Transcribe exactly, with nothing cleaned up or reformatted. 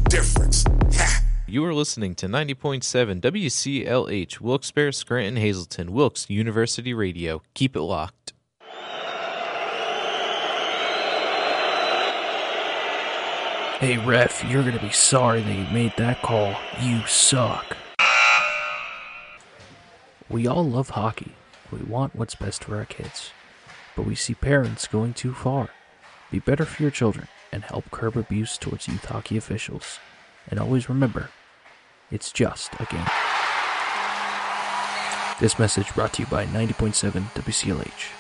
difference. Ha! You are listening to ninety point seven W C L H, Wilkes-Barre, Scranton, Hazleton, Wilkes University Radio. Keep it locked. Hey ref, you're gonna be sorry that you made that call. You suck. We all love hockey. We want what's best for our kids. But we see parents going too far. Be better for your children and help curb abuse towards youth hockey officials. And always remember, it's just a game. This message brought to you by ninety point seven W C L H.